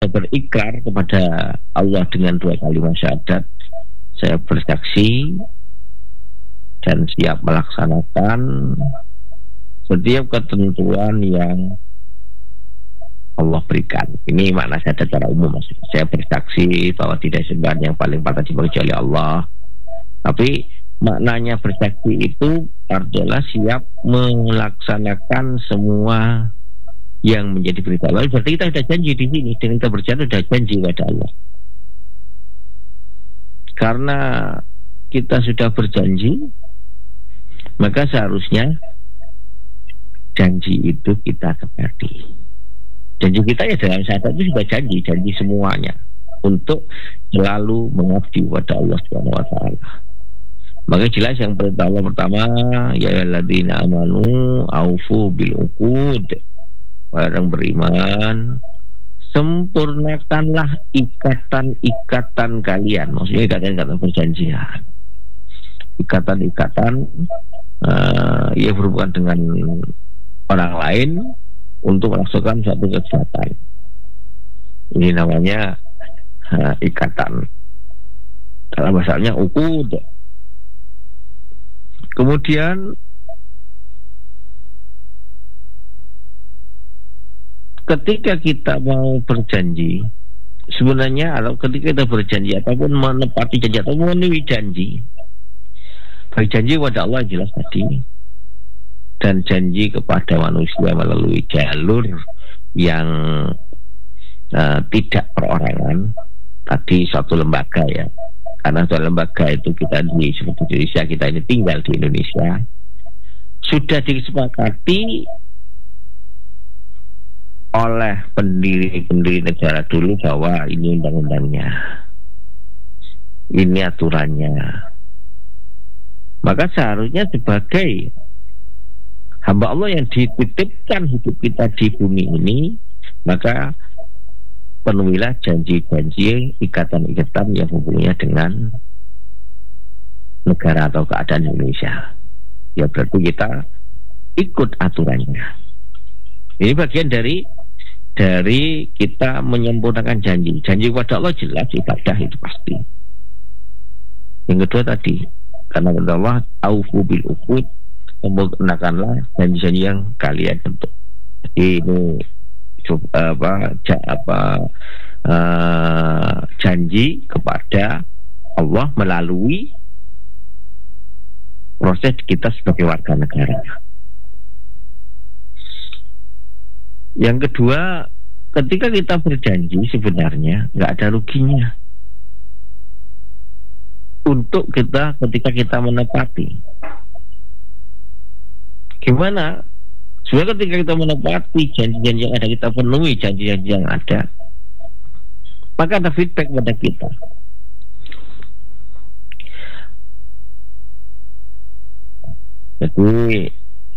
berikrar kepada Allah dengan 2 kalimat syahadat, saya bersaksi dan siap melaksanakan setiap ketentuan yang Allah berikan. Ini makna syahadat secara umum, maksudnya. Saya bersaksi bahwa tidak sembahan yang paling patut disembah kecuali Allah. Tapi maknanya bersaksi itu adalah siap melaksanakan semua yang menjadi perintah Allah. Berarti kita sudah janji di sini, dengan kita berjanji sudah janji pada Allah. Karena kita sudah berjanji, maka seharusnya janji itu kita tepati. Janji kita ya dalam syahadat itu sudah janji semuanya untuk selalu mengabdi pada Allah Subhanahu wa taala. Maka jelas yang perintah Allah pertama, ya alladzina amanu aufu bil uqud. Orang beriman, sempurnakanlah ikatan-ikatan kalian. Maksudnya ikatan-ikatan perjanjian. Ikatan-ikatan yang berhubungan dengan orang lain untuk melaksanakan suatu kegiatan. Ini namanya ikatan. Dalam bahasanya uqud. Kemudian ketika kita mau berjanji, sebenarnya atau ketika kita berjanji ataupun menepati janji atau memenuhi janji, baik janji kepada Allah jelas tadi, dan janji kepada manusia melalui jalur yang tidak perorangan, tadi suatu lembaga ya, karena suatu lembaga itu kita di seperti Indonesia, kita ini tinggal di Indonesia, sudah disepakati oleh pendiri negara dulu bahwa ini undang-undangnya, ini aturannya. Maka seharusnya sebagai hamba Allah yang dititipkan hidup kita di bumi ini, maka penuhilah janji-janji, ikatan-ikatan yang hubungannya dengan negara atau keadaan Indonesia. Ya berarti kita ikut aturannya. Ini bagian dari kita menyempurnakan janji. Janji kepada Allah jelas ibadah itu pasti. Yang kedua tadi, karena kata Allah aufu bil uqud, sempurnakanlah janji-janji yang kalian bentuk. Jadi ini janji kepada Allah melalui proses kita sebagai warga negara. Yang kedua, ketika kita berjanji sebenarnya nggak ada ruginya untuk kita ketika kita menepati. Gimana? Sebenarnya ketika kita menepati janji-janji yang ada, kita penuhi janji-janji yang ada, maka ada feedback pada kita. Jadi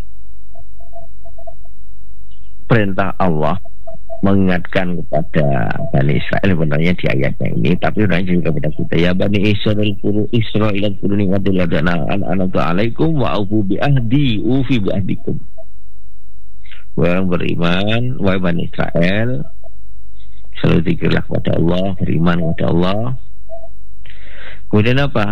perintah Allah mengingatkan kepada Bani Israel sebenarnya di ayatnya ini, tapi sebenarnya juga kepada kita, ya Bani Israel kuru nikmati ladana an'amtu alaikum wa aufu bi ahdi ufi bi ahdikum. Orang beriman, wahai Bani Israel, selalu zikirlah kepada Allah, beriman kepada Allah. Kemudian apa?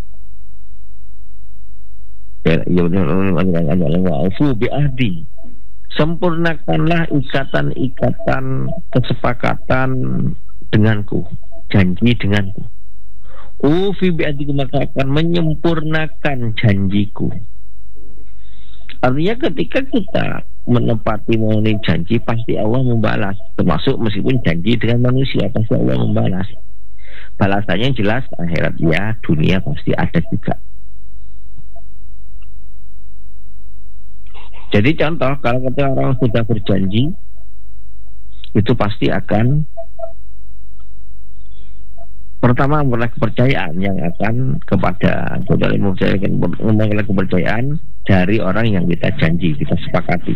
Wa aufu bi ahdi, sempurnakanlah ikatan-ikatan kesepakatan denganku, janji denganku. Ufi bi'adikum, maka akan menyempurnakan janjiku. Artinya ketika kita menepati memenuhi janji, pasti Allah membalas. Termasuk meskipun janji dengan manusia, pasti Allah membalas. Balasannya jelas akhirat ya, dunia pasti ada juga. Jadi contoh, kalau ketika orang sudah berjanji, itu pasti akan pertama memperoleh kepercayaan yang akan kepada memperoleh kepercayaan dari orang yang kita janji, kita sepakati.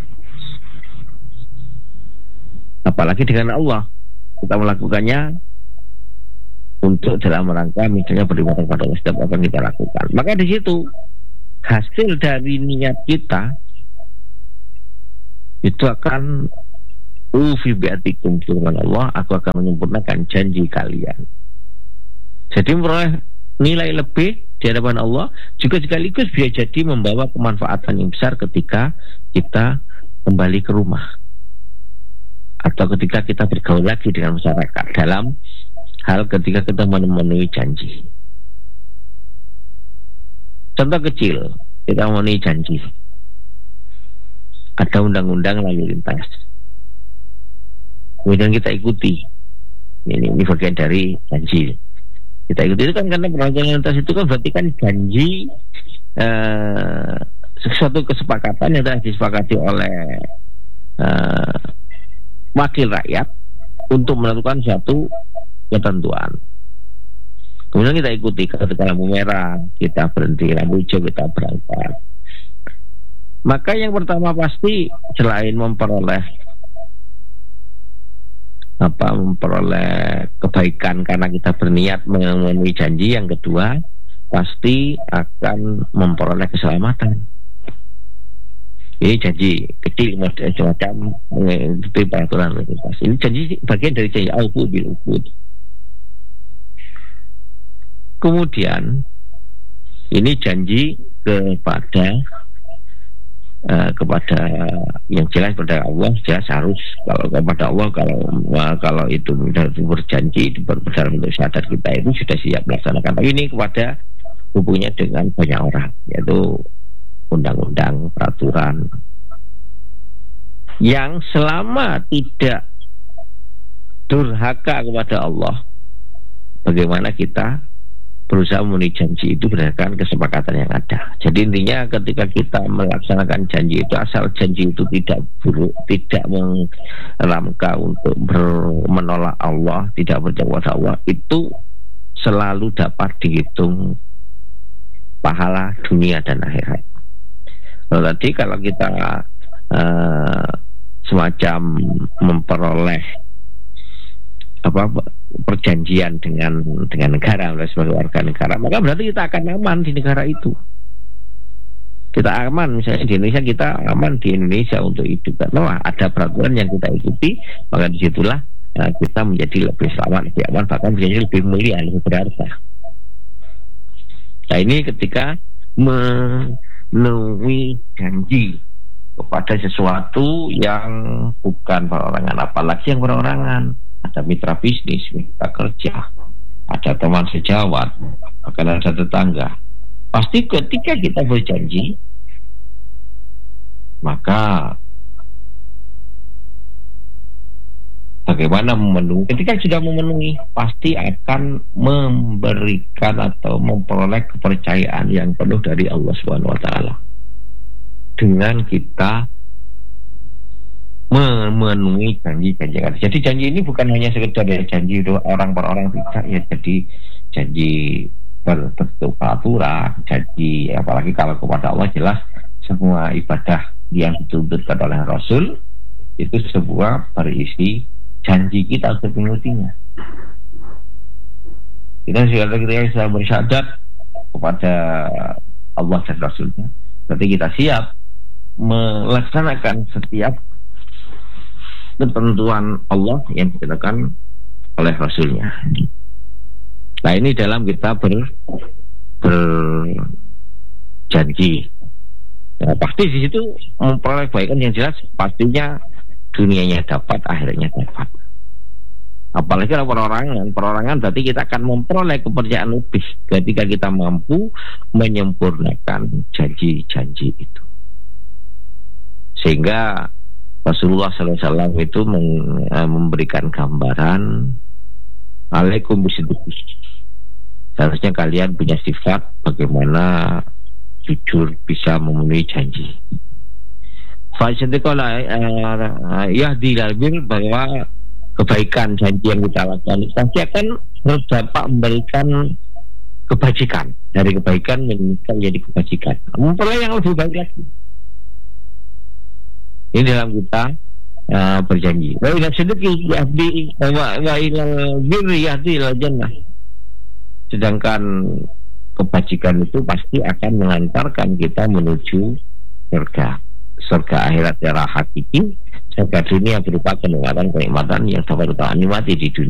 Apalagi dengan Allah, kita melakukannya untuk dalam rangka misalnya beribadah kepada Allah, setiap akan kita lakukan. Maka di situ hasil dari niat kita itu akan ufi bi'atikum, firman Allah, aku akan menyempurnakan janji kalian. Jadi memperoleh nilai lebih di hadapan Allah juga sekaligus bisa jadi membawa kemanfaatan yang besar ketika kita kembali ke rumah atau ketika kita bergaul lagi dengan masyarakat dalam hal ketika kita memenuhi janji. Contoh kecil, kita memenuhi janji, ada undang-undang lalu lintas, kemudian kita ikuti, ini bagian dari janji. Kita ikuti itu kan karena peraturan lalu lintas itu kan berarti kan janji, sesuatu kesepakatan yang telah disepakati oleh wakil rakyat untuk menentukan suatu ketentuan. Kemudian kita ikuti, ketika lampu merah kita berhenti, lampu hijau kita berangkat. Maka yang pertama pasti selain memperoleh kebaikan karena kita berniat memenuhi janji, yang kedua pasti akan memperoleh keselamatan. Ini janji kecil semacam itu peraturan lalu lintas. Ini janji bagian dari janji aufu bil uqud. Kemudian ini janji kepada yang jelas kepada Allah, jelas harus kalau kepada Allah, kalau itu berjanji dalam bentuk syahadat kita itu sudah siap melaksanakan. Tapi ini kepada hubungannya dengan banyak orang, yaitu undang-undang, peraturan yang selama tidak durhaka kepada Allah, bagaimana kita berusaha memenuhi janji itu berdasarkan kesepakatan yang ada. Jadi intinya ketika kita melaksanakan janji itu, asal janji itu tidak buruk, tidak merangka untuk menolak Allah, tidak percaya pada Allah, itu selalu dapat dihitung pahala dunia dan akhirat. Lalu tadi kalau kita semacam memperoleh perjanjian dengan negara sebagai warga negara, maka berarti kita akan aman di negara itu. Kita aman, misalnya di Indonesia kita aman di Indonesia untuk hidup karena ada peraturan yang kita ikuti, maka disitulah kita menjadi lebih selamat, lebih aman, bahkan menjadi lebih mulia, lebih berharga. Nah ini ketika memenuhi janji kepada sesuatu yang bukan perorangan, apalagi yang perorangan. Ada mitra bisnis, mitra kerja, ada teman sejawat, bahkan ada tetangga. Pasti ketika kita berjanji, maka bagaimana memenuhi? Ketika sudah memenuhi, pasti akan memberikan atau memperoleh kepercayaan yang penuh dari Allah Subhanahu wa Ta'ala. Dengan kita memenuhi janji-janji. Jadi janji ini bukan hanya sekedar ya janji orang per orang, tidak ya, jadi janji berbentuk peraturan, janji apalagi kalau kepada Allah jelas semua ibadah yang dituntutkan oleh Rasul itu sebuah berisi janji kita untuk mengikutinya. Kita sudah bersyahadat kepada Allah dan Rasulnya, berarti kita siap melaksanakan setiap ketentuan Allah yang dikatakan oleh Rasulnya. Nah ini dalam kita berjanji, ya, pasti di situ memperoleh kebaikan yang jelas, pastinya dunianya dapat, akhirnya dapat. Apalagi kalau perorangan berarti kita akan memperoleh kepercayaan lebih ketika kita mampu menyempurnakan janji-janji itu. Sehingga Rasulullah SAW itu memberikan gambaran alaikum bisidqi. Seharusnya kalian punya sifat bagaimana jujur bisa memenuhi janji. Fa'idqala yahdi ilal bir, bahwa kebaikan janji yang kita lakukan pasti akan dapat memberikan kebajikan. Dari kebaikan menjadi kebajikan, memperoleh yang lebih baik lagi. Ini dalam kita berjanji. Wa ila sidqi yahdi wa ila birri yahdi ila jannah. Sedangkan kebajikan itu pasti akan mengantarkan kita menuju surga akhirat secara hakiki, jaga dunia berupa kenikmatan-kenikmatan yang dapat kita nikmati di dunia.